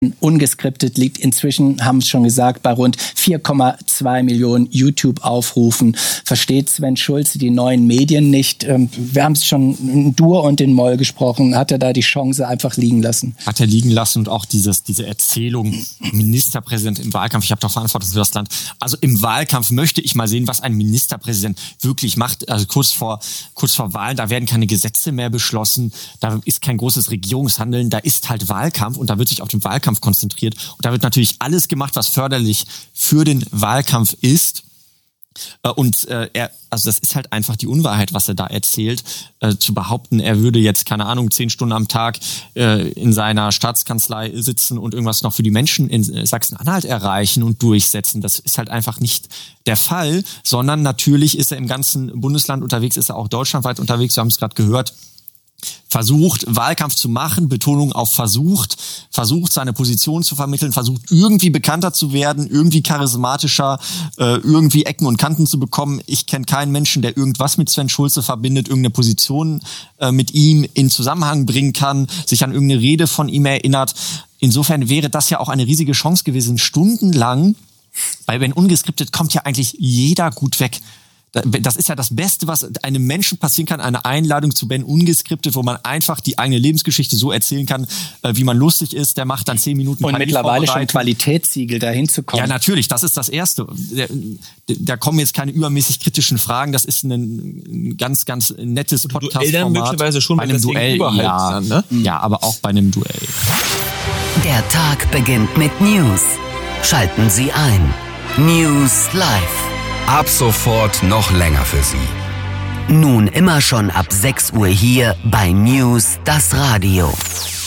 Ungeskriptet liegt inzwischen, haben es schon gesagt, bei rund 4,2 Millionen YouTube-Aufrufen. Versteht Sven Schulze die neuen Medien nicht? Wir haben es schon in Dur und in Moll gesprochen. Hat er da die Chance einfach liegen lassen? Hat er liegen lassen und auch diese Erzählung, Ministerpräsident im Wahlkampf, ich habe doch Verantwortung für das Land. Also im Wahlkampf möchte ich mal sehen, was ein Ministerpräsident wirklich macht. Also kurz vor Wahlen, da werden keine Gesetze mehr beschlossen, da ist kein großes Regierungshandeln, da ist halt Wahlkampf und da wird sich auf den Wahlkampf konzentriert. Und da wird natürlich alles gemacht, was förderlich für den Wahlkampf ist. Und also das ist halt einfach die Unwahrheit, was er da erzählt. Zu behaupten, er würde jetzt, keine Ahnung, 10 Stunden am Tag in seiner Staatskanzlei sitzen und irgendwas noch für die Menschen in Sachsen-Anhalt erreichen und durchsetzen. Das ist halt einfach nicht der Fall, sondern natürlich ist er im ganzen Bundesland unterwegs, ist er auch deutschlandweit unterwegs, wir haben es gerade gehört. Versucht, Wahlkampf zu machen, Betonung auf versucht seine Position zu vermitteln, versucht irgendwie bekannter zu werden, irgendwie charismatischer, irgendwie Ecken und Kanten zu bekommen. Ich kenne keinen Menschen, der irgendwas mit Sven Schulze verbindet, irgendeine Position mit ihm in Zusammenhang bringen kann, sich an irgendeine Rede von ihm erinnert. Insofern wäre das ja auch eine riesige Chance gewesen, stundenlang, weil wenn ungeskriptet kommt ja eigentlich jeder gut weg. Das ist ja das Beste, was einem Menschen passieren kann, eine Einladung zu Ben Ungeskriptet, wo man einfach die eigene Lebensgeschichte so erzählen kann, wie man lustig ist. Der macht dann 10 Minuten und mittlerweile schon Qualitätssiegel, dahin zu kommen. Ja, natürlich, das ist das Erste. Da kommen jetzt keine übermäßig kritischen Fragen. Das ist ein ganz, ganz nettes Podcast-Format. Möglicherweise schon bei einem Duell, ja, ne? Ja, aber auch bei einem Duell. Der Tag beginnt mit News. Schalten Sie ein. News Live. Ab sofort noch länger für Sie. Nun immer schon ab 6 Uhr hier bei News, das Radio.